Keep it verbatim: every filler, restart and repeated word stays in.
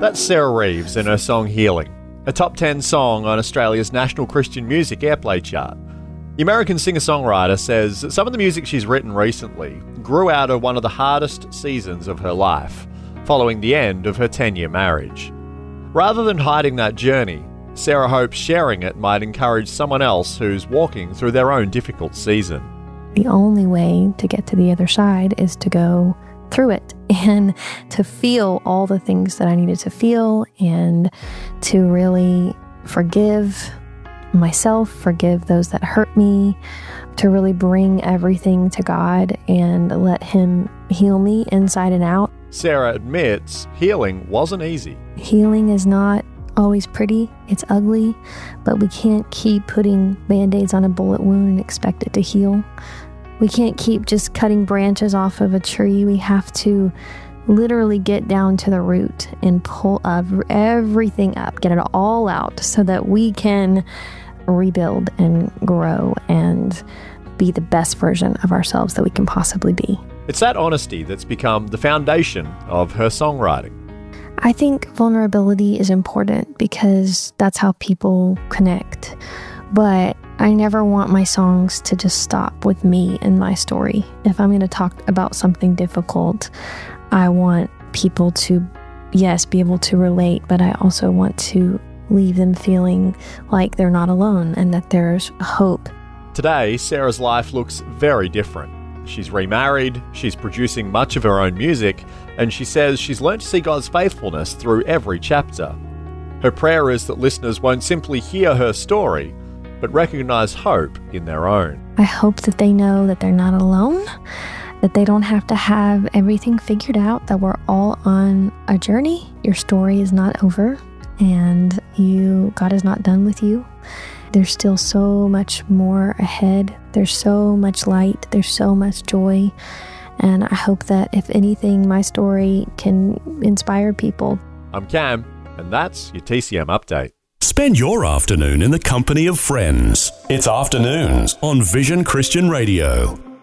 That's Sarah Reeves and her song Healing, a top ten song on Australia's National Christian Music Airplay chart. The American singer-songwriter says that some of the music she's written recently grew out of one of the hardest seasons of her life, following the end of her ten-year marriage. Rather than hiding that journey, Sarah hopes sharing it might encourage someone else who's walking through their own difficult season. The only way to get to the other side is to go through it and to feel all the things that I needed to feel and to really forgive myself, forgive those that hurt me, to really bring everything to God and let Him heal me inside and out. Sarah admits healing wasn't easy. Healing is not always pretty, it's ugly, but we can't keep putting Band-Aids on a bullet wound and expect it to heal. We can't keep just cutting branches off of a tree. We have to literally get down to the root and pull up everything up, get it all out so that we can rebuild and grow and be the best version of ourselves that we can possibly be. It's that honesty that's become the foundation of her songwriting. I think vulnerability is important because that's how people connect. But I never want my songs to just stop with me and my story. If I'm going to talk about something difficult, I want people to, yes, be able to relate, but I also want to leave them feeling like they're not alone and that there's hope. Today, Sarah's life looks very different. She's remarried, she's producing much of her own music, and she says she's learned to see God's faithfulness through every chapter. Her prayer is that listeners won't simply hear her story, but recognize hope in their own. I hope that they know that they're not alone, that they don't have to have everything figured out, that we're all on a journey. Your story is not over, and you, God is not done with you. There's still so much more ahead. There's so much light. There's so much joy. And I hope that if anything, my story can inspire people. I'm Cam, and that's your T C M Update. Spend your afternoon in the company of friends. It's Afternoons on Vision Christian Radio.